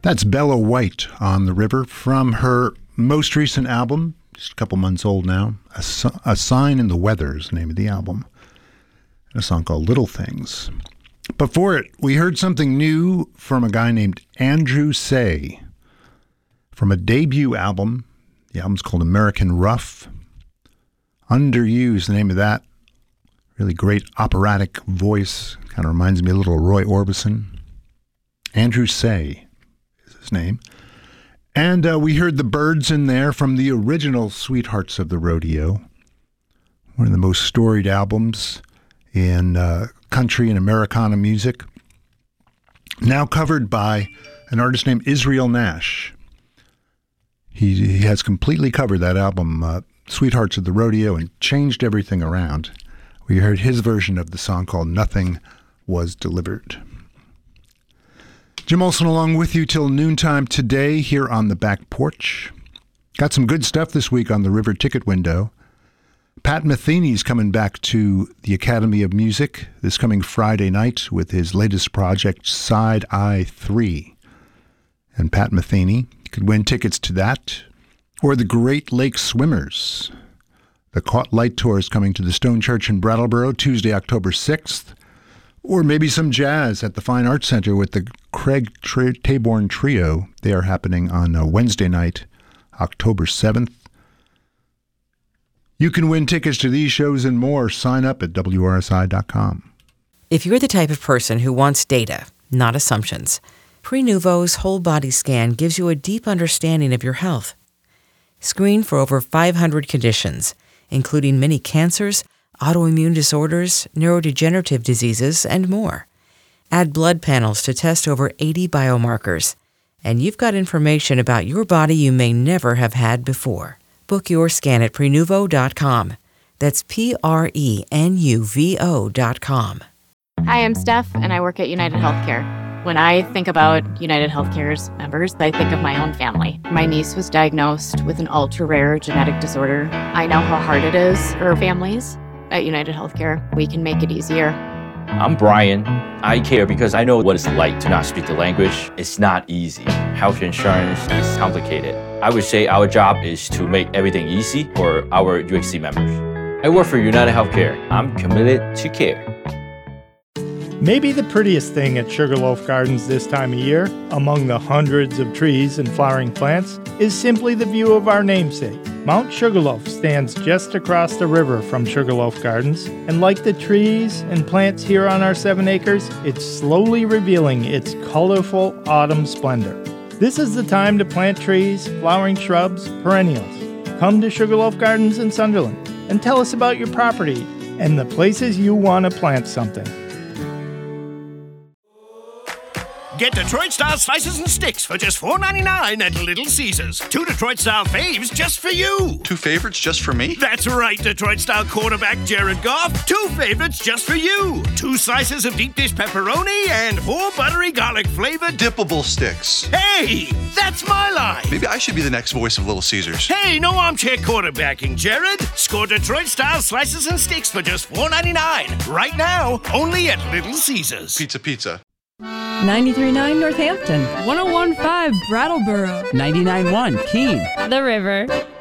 That's Bella White on the River from her most recent album, just a couple months old now. A Sign in the Weather is the name of the album. And a song called Little Things. Before it, we heard something new from a guy named Andrew Say from a debut album. The album's called American Rough. Under You is the name of that. Really great operatic voice. Kind of reminds me a little of Roy Orbison. Andrew Say is his name. And we heard the Byrds in there from the original Sweethearts of the Rodeo. One of the most storied albums in country and Americana music. Now covered by an artist named Israel Nash. He has completely covered that album, Sweethearts of the Rodeo, and changed everything around. We heard his version of the song called Nothing Was Delivered. Jim Olson along with you till noontime today here on the back porch. Got some good stuff this week on the River Ticket Window. Pat Metheny's coming back to the Academy of Music this coming Friday night with his latest project, Side Eye 3. And Pat Metheny, you could win tickets to that. Or the Great Lake Swimmers. The Caught Light Tour is coming to the Stone Church in Brattleboro Tuesday, October 6th. Or maybe some jazz at the Fine Arts Center with the Craig Taborn Trio. They are happening on Wednesday night, October 7th. You can win tickets to these shows and more. Sign up at WRSI.com. If you're the type of person who wants data, not assumptions, Prenuvo's whole body scan gives you a deep understanding of your health. Screen for over 500 conditions, including many cancers, autoimmune disorders, neurodegenerative diseases, and more. Add blood panels to test over 80 biomarkers, and you've got information about your body you may never have had before. Book your scan at Prenuvo.com. That's Prenuvo.com. Hi, I'm Steph, and I work at United Healthcare. When I think about United Healthcare's members, I think of my own family. My niece was diagnosed with an ultra-rare genetic disorder. I know how hard it is for families. At United Healthcare, we can make it easier. I'm Brian. I care because I know what it's like to not speak the language. It's not easy. Health insurance is complicated. I would say our job is to make everything easy for our UHC members. I work for United Healthcare. I'm committed to care. Maybe the prettiest thing at Sugarloaf Gardens this time of year, among the hundreds of trees and flowering plants, is simply the view of our namesake. Mount Sugarloaf stands just across the river from Sugarloaf Gardens, and like the trees and plants here on our 7 acres, it's slowly revealing its colorful autumn splendor. This is the time to plant trees, flowering shrubs, perennials. Come to Sugarloaf Gardens in Sunderland and tell us about your property and the places you want to plant something. Get Detroit-style slices and sticks for just $4.99 at Little Caesars. 2 Detroit-style faves just for you. 2 favorites just for me? That's right, Detroit-style quarterback Jared Goff. 2 favorites just for you. 2 slices of deep dish pepperoni and 4 buttery garlic-flavored dippable sticks. Hey, that's my line. Maybe I should be the next voice of Little Caesars. Hey, no armchair quarterbacking, Jared. Score Detroit-style slices and sticks for just $4.99. Right now, only at Little Caesars. Pizza. 93.9 Northampton, 101.5 Brattleboro, 99.1 Keene, The River.